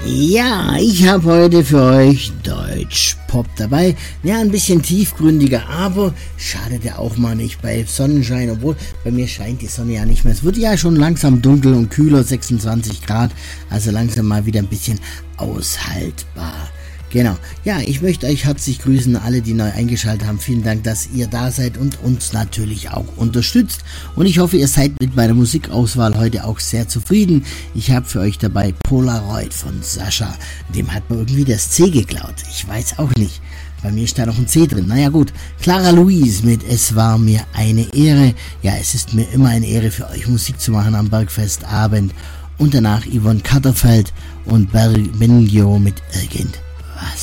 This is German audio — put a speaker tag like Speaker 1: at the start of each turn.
Speaker 1: Ja, ich habe heute für euch Deutschpop dabei. Ja, ein bisschen tiefgründiger, aber schadet ja auch mal nicht bei Sonnenschein, obwohl bei mir scheint die Sonne ja nicht mehr. Es wird ja schon langsam dunkel und kühler, 26 Grad, also langsam mal wieder ein bisschen aushaltbar. Genau. Ja, ich möchte euch herzlich grüßen, alle, die neu eingeschaltet haben. Vielen Dank, dass ihr da seid und uns natürlich auch unterstützt. Und ich hoffe, ihr seid mit meiner Musikauswahl heute auch sehr zufrieden. Ich habe für euch dabei Polaroid von Sascha. Dem hat man irgendwie das C geklaut. Ich weiß auch nicht. Bei mir steht noch ein C drin. Naja gut. Clara Louise mit Es war mir eine Ehre. Ja, es ist mir immer eine Ehre, für euch Musik zu machen am Bergfestabend. Und danach Yvonne Katterfeld und Bengio mit Irgend.